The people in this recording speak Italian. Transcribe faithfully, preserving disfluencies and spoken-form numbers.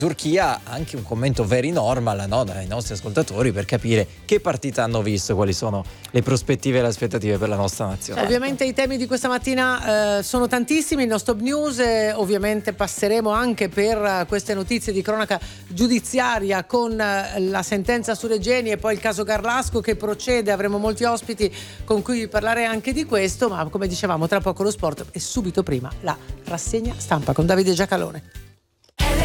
Turchia, anche un commento very normal, no, dai nostri ascoltatori, per capire che partita hanno visto, quali sono le prospettive e le aspettative per la nostra nazionale. Ovviamente i temi di questa mattina eh, sono tantissimi, il nostro news, eh, ovviamente passeremo anche per queste notizie di cronaca giudiziaria con eh, la sentenza su Regeni e poi il caso Garlasco che procede, avremo molti ospiti con cui parlare anche di questo, ma come dicevamo tra poco lo sport e subito prima la rassegna stampa con Davide Giacalone.